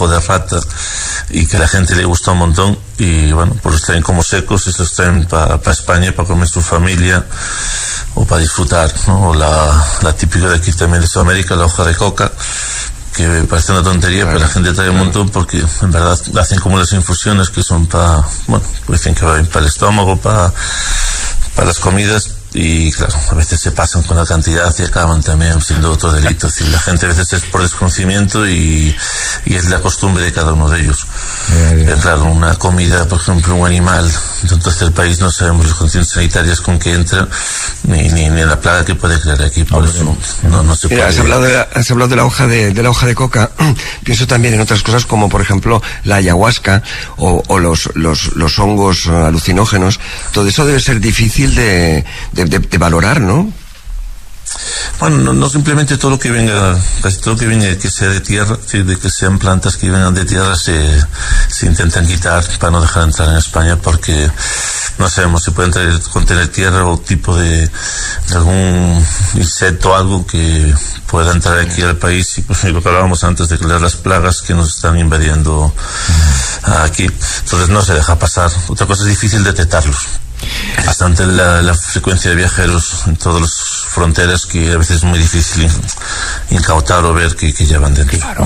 ojo de rata y que a la gente le gusta un montón. Y bueno, pues los traen como secos, y los traen para España para comer su familia o para disfrutar, ¿no? O la típica de aquí también de Sudamérica, la hoja de coca, que parece una tontería, pero la gente trae un montón porque en verdad hacen como las infusiones que son para, bueno, pues dicen que va bien para el estómago, para las comidas. Y claro, a veces se pasan con la cantidad y acaban también siendo otro delito. Es decir, la gente a veces es por desconocimiento y es la costumbre de cada uno de ellos. Claro, una comida, por ejemplo, un animal de un tercer país, no sabemos las condiciones sanitarias con que entra, ni la plaga que puede crear aquí. Por eso no se puede. Has hablado de la hoja de coca. Pienso también en otras cosas como, por ejemplo, la ayahuasca o los hongos alucinógenos. Todo eso debe ser difícil de valorar, ¿no? Bueno, no simplemente todo lo que venga, casi todo lo que viene que sea de tierra, de que sean plantas que vengan de tierra, se intentan quitar para no dejar entrar en España, porque no sabemos si pueden contener tierra o tipo de algún insecto o algo que pueda entrar aquí al país. Y pues lo que hablábamos antes de crear las plagas que nos están invadiendo aquí, entonces no se deja pasar. Otra cosa es difícil detectarlos. Bastante la frecuencia de viajeros en todas las fronteras, que a veces es muy difícil incautar o ver que llevan dentro. Claro.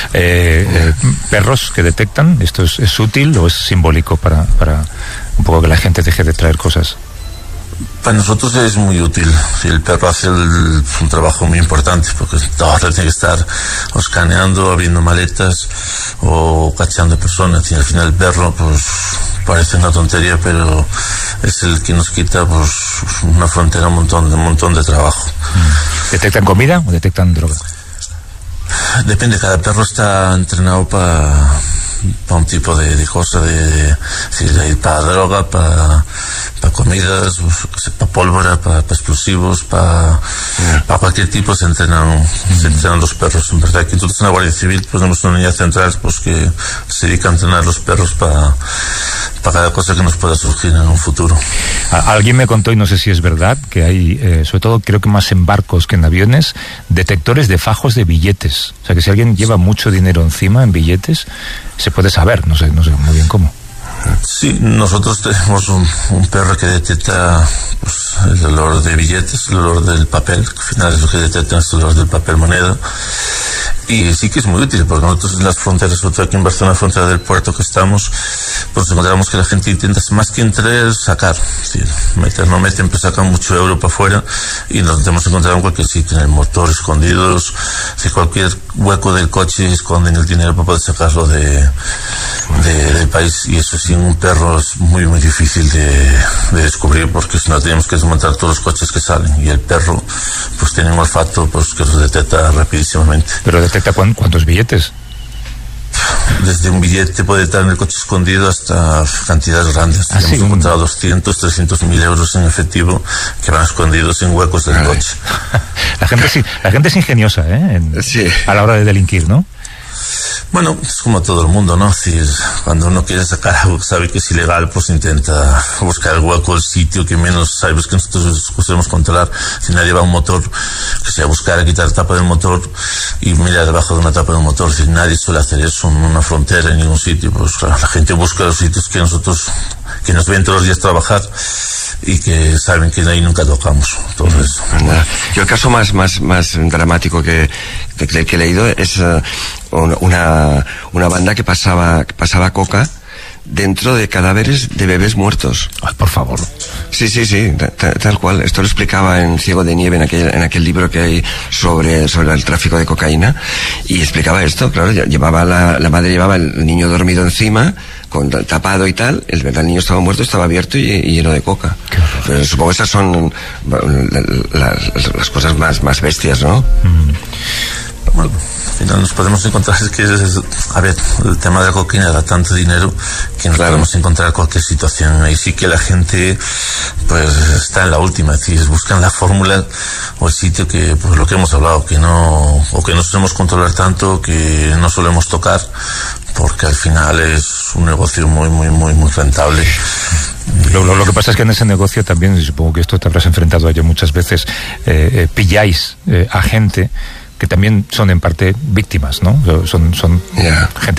Perros que detectan, ¿esto es útil o es simbólico para un poco que la gente deje de traer cosas? Para nosotros es muy útil. El perro hace un trabajo muy importante, porque todo tiene que estar o escaneando, abriendo maletas o cachando personas, y al final el perro pues parece una tontería, pero es el que nos quita pues una frontera, un montón de trabajo. ¿Detectan comida o detectan droga? Depende, cada perro está entrenado para un tipo de cosa, para droga, para comidas, para pólvora, para explosivos, para cualquier tipo se entrenan los perros. En verdad que nosotros en la Guardia Civil pues tenemos una unidad central pues que se dedica a entrenar los perros para cada cosa que nos pueda surgir en un futuro. Alguien me contó, y no sé si es verdad, que hay, sobre todo creo que más en barcos que en aviones, detectores de fajos de billetes. O sea que si alguien lleva mucho dinero encima en billetes, se puede saber, no sé muy bien cómo. Sí, nosotros tenemos un perro que detecta pues, el olor de billetes, el olor del papel, que al final es lo que detecta, es el olor del papel moneda. Y sí que es muy útil, porque nosotros en las fronteras, sobre todo aquí en Barcelona, la frontera del puerto que estamos, pues encontramos que la gente intenta más que entrar, sacar. Sí, no meten, pero sacan mucho euro para afuera, y nos hemos encontrado en cualquier sitio, en el motor, escondidos, si cualquier hueco del coche esconden el dinero para poder sacarlo del país. Y eso sin un perro es muy muy difícil de descubrir, porque si no tenemos que desmontar todos los coches que salen, y el perro pues tiene un olfato pues que los detecta rapidísimamente. Pero detecta cuántos billetes. Desde un billete puede estar en el coche escondido hasta cantidades grandes. Hemos encontrado 200, 300.000 euros en efectivo que van escondidos en huecos del coche. La gente es ingeniosa, sí, a la hora de delinquir, ¿no? Bueno, es como todo el mundo, ¿no? Es decir, cuando uno quiere sacar algo que sabe que es ilegal, pues intenta buscar el hueco, el sitio que menos sabes que nosotros podemos controlar. Si nadie va a un motor, que sea buscar, quitar la tapa del motor y mirar debajo de una tapa del motor. Es decir, nadie suele hacer eso en una frontera, en ningún sitio. Pues claro, la gente busca los sitios que nos ven todos los días trabajar y que saben que de ahí nunca tocamos. Todo eso. Yo el caso más dramático que he leído es una banda que pasaba coca dentro de cadáveres de bebés muertos. Ay, por favor. Sí, tal cual. Esto lo explicaba en Ciego de Nieve, en aquel libro que hay sobre el tráfico de cocaína, y explicaba esto. Claro, la madre llevaba el niño dormido encima, tapado y tal. El niño estaba muerto, estaba abierto y lleno de coca. Pero supongo que estas son las cosas más bestias, ¿no? Bueno, al final nos podemos encontrar, es que a ver, el tema de la cocaína da tanto dinero que nos podemos encontrar cualquier situación. Ahí sí que la gente pues está en la última, es decir, buscan la fórmula o el sitio que, pues lo que hemos hablado, que no solemos controlar tanto, que no solemos tocar, porque al final es un negocio muy muy muy muy rentable. Lo que pasa es que en ese negocio también, y supongo que esto te habrás enfrentado a ello muchas veces, pilláis a gente que también son en parte víctimas, ¿no? Son gente